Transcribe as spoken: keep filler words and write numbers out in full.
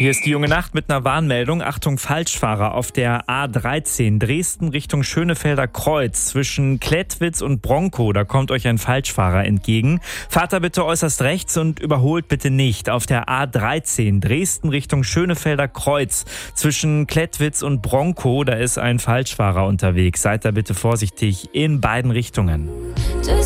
Hier ist die junge Nacht mit einer Warnmeldung. Achtung, Falschfahrer auf der A dreizehn Dresden Richtung Schönefelder Kreuz zwischen Klettwitz und Bronkow. Da kommt euch ein Falschfahrer entgegen. Fahrt da bitte äußerst rechts und überholt bitte nicht. Auf der A dreizehn Dresden Richtung Schönefelder Kreuz zwischen Klettwitz und Bronkow. Da ist ein Falschfahrer unterwegs. Seid da bitte vorsichtig in beiden Richtungen.